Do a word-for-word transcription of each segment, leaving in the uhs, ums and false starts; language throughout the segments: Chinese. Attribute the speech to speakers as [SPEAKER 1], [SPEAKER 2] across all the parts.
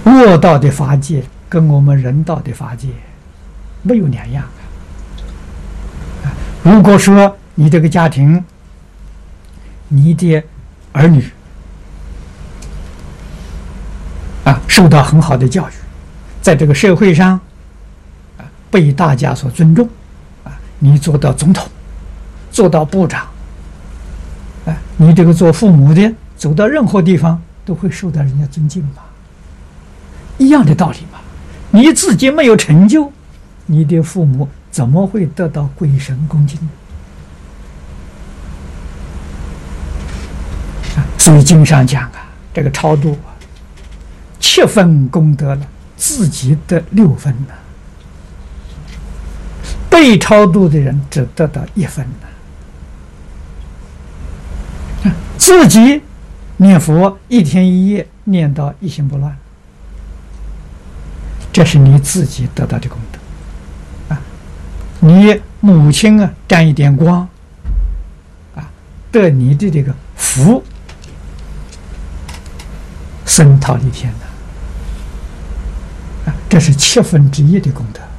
[SPEAKER 1] 恶道的法界跟我们人道的法界没有两样啊。如果说你这个家庭，你的儿女啊受到很好的教育，在这个社会上啊被大家所尊重啊，你做到总统，做到部长啊，你这个做父母的走到任何地方都会受到人家尊敬嘛，一样的道理嘛。你自己没有成就，你的父母怎么会得到鬼神恭敬呢？啊，所以经上讲啊，这个超度啊，七分功德了，自己得六分呢，被超度的人只得到一分呢。自己念佛一天一夜念到一心不乱，这是你自己得到的功德啊。你母亲啊沾一点光啊，得你的这个福，升忉利天的啊，这是七分之一的功德。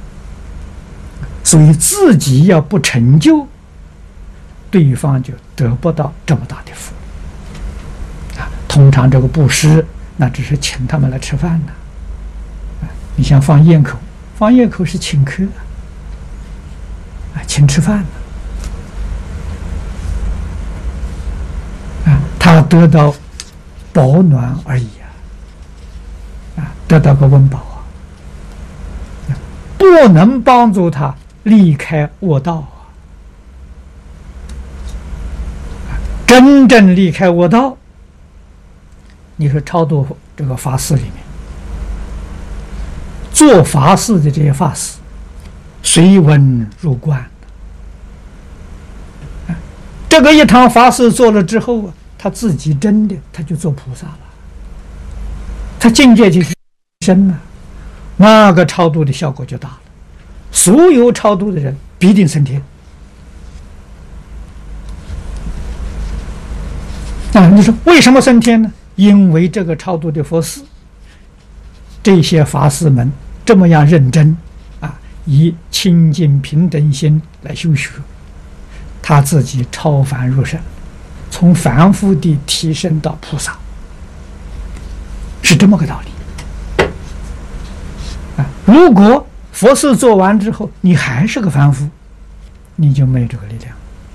[SPEAKER 1] 所以自己要不成就，对方就得不到这么大的福啊。通常这个布施，那只是请他们来吃饭呢。啊，你像放焰口，放焰口是请客啊，请吃饭啊，他得到保暖而已啊，啊，得到个温饱啊，不能帮助他离开恶道啊。真正离开恶道，你说超度这个法事里面，做法事的这些法师，随文入观。这个一堂法事做了之后啊，他自己真的他就做菩萨了，他境界就深了，那个超度的效果就大了。所有超度的人必定升天。啊，你说为什么升天呢？因为这个超度的佛事，这些法师们这么样认真啊，以清净平等心来修学，他自己超凡入圣，从凡夫地提升到菩萨，是这么个道理啊。如果佛事做完之后，你还是个凡夫，你就没有这个力量。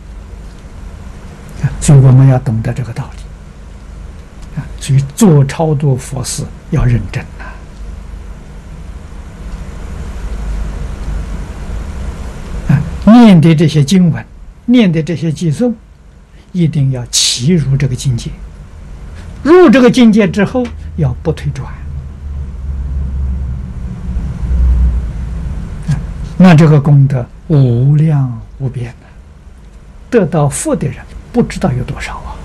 [SPEAKER 1] 所以我们要懂得这个道理啊，所以做超度佛事要认真啊。啊，念的这些经文，念的这些偈颂，一定要契入这个境界。入这个境界之后，要不退转。啊，那这个功德无量无边的，得到福的人不知道有多少啊！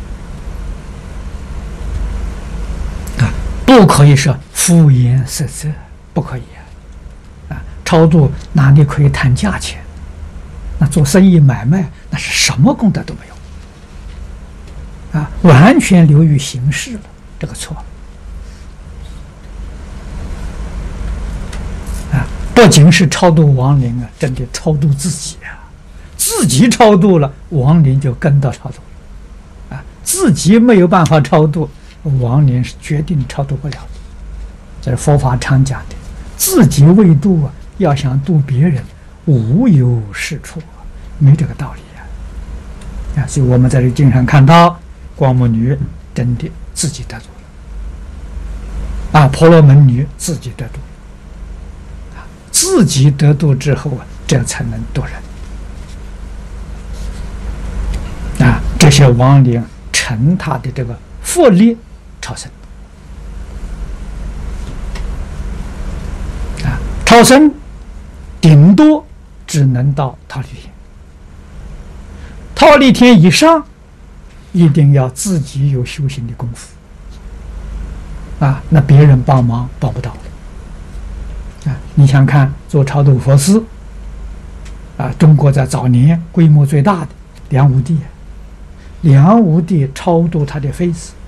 [SPEAKER 1] 啊，不可以说敷衍塞责，不可以啊！啊，超度哪里可以谈价钱？那做生意买卖，那是什么功德都没有啊！完全流于形式了，这个错了啊！不仅是超度亡灵啊，真的超度自己啊！自己超度了，亡灵就跟到超度了，啊，自己没有办法超度，亡灵是决定超度不了的。这是佛法常讲的，自己未度啊，要想度别人，无有是处啊，没这个道理啊！啊，所以我们在这经上看到，光目女真的自己得度了，啊，婆罗门女自己得度，啊，自己得度之后啊，这才能度人。啊，这些亡灵乘他的这个福力超生啊，超生顶多只能到忉利天，忉利天以上一定要自己有修行的功夫啊，那别人帮忙帮不到的啊。你想看做超度佛事啊，中国在早年规模最大的梁武帝。梁武帝超度他的妃子，